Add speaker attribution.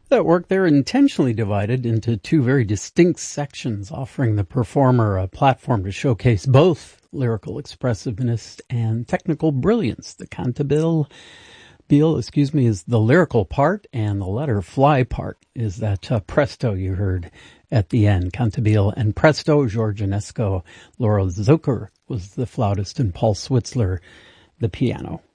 Speaker 1: That work there intentionally divided into two very distinct sections, offering the performer a platform to showcase both lyrical expressiveness and technical brilliance. The cantabile is the lyrical part, and the letter fly part is that presto you heard at the end. Cantabile and presto, George Enesco, Laura Zucker was the flautist, and Paul Switzler, the piano.